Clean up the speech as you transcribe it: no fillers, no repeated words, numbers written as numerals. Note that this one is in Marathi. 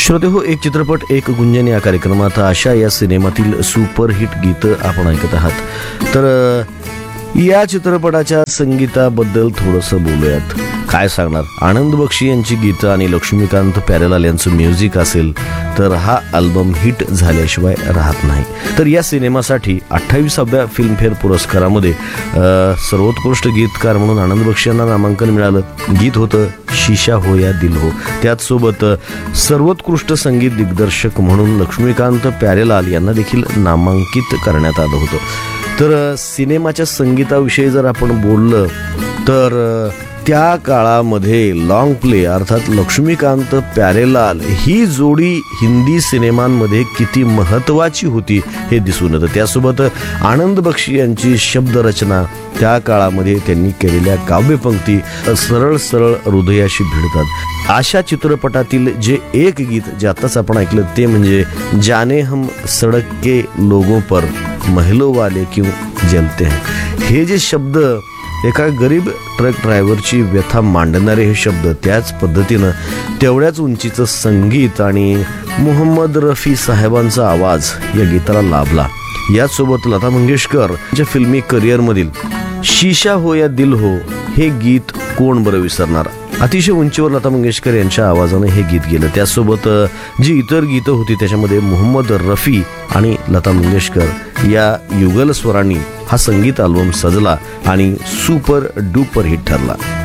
श्रोते हो, एक चित्रपट एक गुंजन या कार्यक्रमात आशा या सिनेमातील सुपरहिट गीतं आपण ऐकत आहात. तर या चित्रपटाच्या संगीताबद्दल थोडंसं बोलूयात. काय सांगणार, आनंद बक्षी यांची गीतं आणि लक्ष्मीकांत प्यारेलाल यांचं म्युझिक असेल तर हा अल्बम हिट झाल्याशिवाय राहत नाही. तर या सिनेमासाठी 28व्या फिल्मफेअर पुरस्कारामध्ये सर्वोत्कृष्ट गीतकार म्हणून आनंद बक्षी यांना नामांकन मिळालं. गीत होतं शीशा हो या दिल हो. त्याचसोबत सर्वोत्कृष्ट संगीत दिग्दर्शक म्हणून लक्ष्मीकांत प्यारेलाल यांना देखील नामांकित करण्यात आलं होतं. तर सिनेमाच्या संगीताविषयी जर आपण बोललं तर त्या काळामध्ये लॉंग प्ले अर्थात लक्ष्मीकांत प्यारेलाल ही जोडी हिंदी सिनेमांमध्ये किती महत्त्वाची होती हे दिसून येतं. त्यासोबत आनंद बक्षी यांची शब्दरचना, त्या काळामध्ये त्यांनी केलेल्या काव्यपंक्ती सरळ सरळ हृदयाशी भिडतात. अशा चित्रपटातील जे एक गीत जे आताच आपण ऐकलं ते म्हणजे जाने हम सड़क के लोगों पर महलों वाले क्यों जलते हैं. हे जे शब्द, एका गरीब ट्रक ड्रायव्हरची व्यथा मांडणारे हे शब्द, त्याच पद्धतीनं तेवढ्याच उंचीचं संगीत आणि मोहम्मद रफी साहेबांचा आवाज या गीताला लाभला. याचसोबत लता मंगेशकर यांच्या फिल्मी करिअरमधील शीशा हो या दिल हो हे गीत कोण बरं विसरणार. अतिशय उंचीवर लता मंगेशकर यांच्या आवाजानं हे गीत गेलं. त्यासोबत जी इतर गीतं होती त्याच्यामध्ये मोहम्मद रफी आणि लता मंगेशकर या युगल स्वरांनी हा संगीत अल्बम सजला आणि सुपर डुपर हिट ठरला.